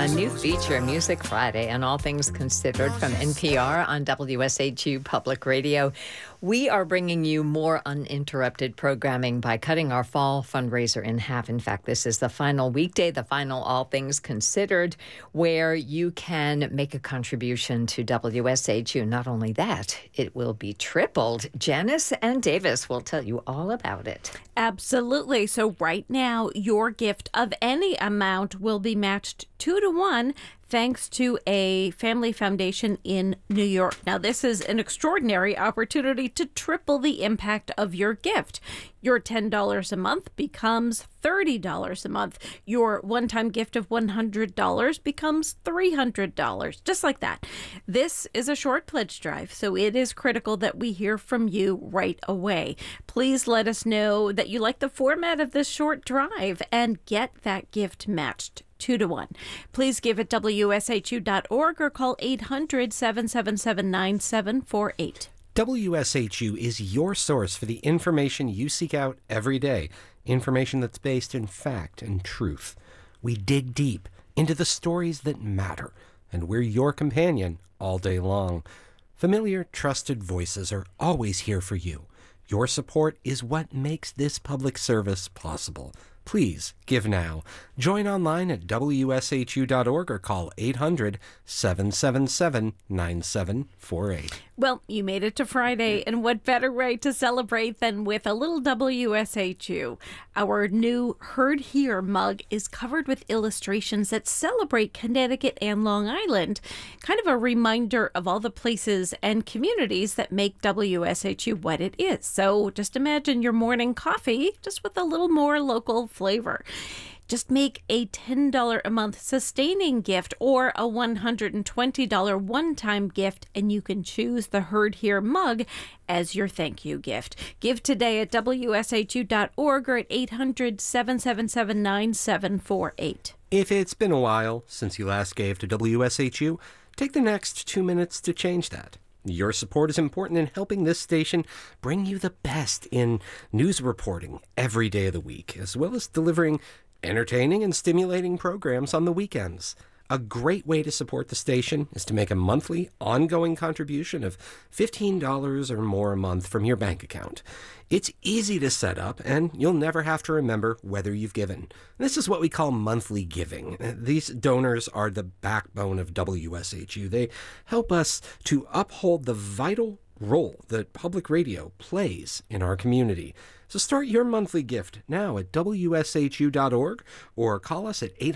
A new feature, Music Friday, and All Things Considered from NPR on WSHU Public Radio. We are bringing you more uninterrupted programming by cutting our fall fundraiser in half. In fact, this is the final weekday, the final All Things Considered, where you can make a contribution to WSHU. Not only that, it will be tripled. Janice and Davis will tell you all about it. Absolutely. So right now, your gift of any amount will be matched 2-to-1 thanks to a family foundation in New York. Now, this is an extraordinary opportunity to triple the impact of your gift. Your $10 a month becomes $30 a month. Your one-time gift of $100 becomes $300, just like that. This is a short pledge drive, so it is critical that we hear from you right away. Please let us know that you like the format of this short drive and get that gift matched 2-to-1. Please give at WSHU.org or call 800-777-9748. WSHU is your source for the information you seek out every day, information that's based in fact and truth. We dig deep into the stories that matter, and we're your companion all day long. Familiar, trusted voices are always here for you. Your support is what makes this public service possible. Please give now. Join online at WSHU.org or call 800-777-9748. Well, you made it to Friday, and what better way to celebrate than with a little WSHU? Our new Heard Here mug is covered with illustrations that celebrate Connecticut and Long Island, kind of a reminder of all the places and communities that make WSHU what it is. So just imagine your morning coffee just with a little more local flavor. Just make a $10 a month sustaining gift or a $120 one-time gift, and you can choose the Heard Here mug as your thank you gift. Give today at WSHU.org or at 800-777-9748. If it's been a while since you last gave to WSHU, take the next 2 minutes to change that. Your support is important in helping this station bring you the best in news reporting every day of the week, as well as delivering entertaining and stimulating programs on the weekends. A great way to support the station is to make a monthly, ongoing contribution of $15 or more a month from your bank account. It's easy to set up, and you'll never have to remember whether you've given. This is what we call monthly giving. These donors are the backbone of WSHU. They help us to uphold the vital role that public radio plays in our community. So start your monthly gift now at WSHU.org or call us at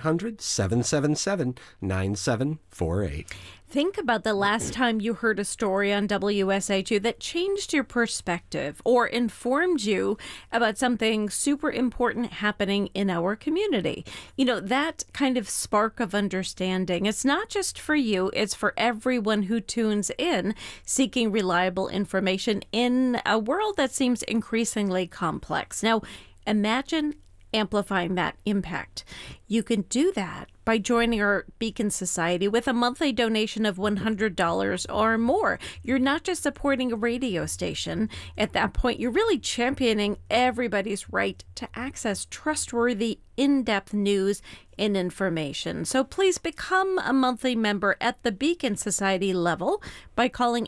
800-777-9748. Think about the last time you heard a story on WSHU that changed your perspective or informed you about something super important happening in our community. You know, that kind of spark of understanding, it's not just for you, it's for everyone who tunes in, seeking reliable information in a world that seems increasingly complex. Now, imagine amplifying that impact. You can do that by joining our Beacon Society with a monthly donation of $100 or more. You're not just supporting a radio station. At that point, you're really championing everybody's right to access trustworthy, in-depth news and information. So please become a monthly member at the Beacon Society level by calling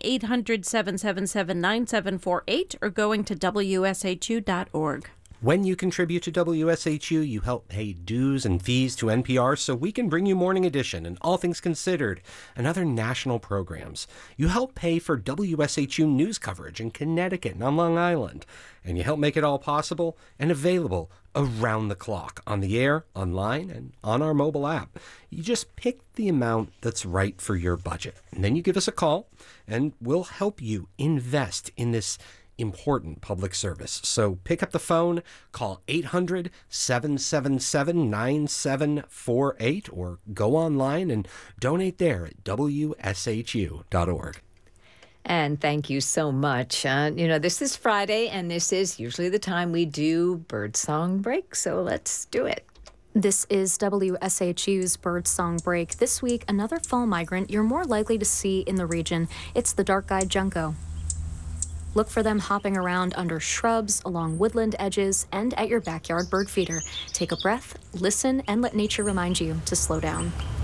800-777-9748 or going to WSHU.org. When you contribute to WSHU, you help pay dues and fees to NPR so we can bring you Morning Edition and All Things Considered and other national programs. You help pay for WSHU news coverage in Connecticut and on Long Island. And you help make it all possible and available around the clock, on the air, online, and on our mobile app. You just pick the amount that's right for your budget. And then you give us a call, and we'll help you invest in this important public service. So pick up the phone, call 800-777-9748, or go online and donate there at WSHU.org. And thank you so much. This is Friday, and this is usually the time we do Birdsong Break, so let's do it. This is WSHU's Birdsong Break. This week, another fall migrant you're more likely to see in the region. It's the dark-eyed junco. Look for them hopping around under shrubs, along woodland edges, and at your backyard bird feeder. Take a breath, listen, and let nature remind you to slow down.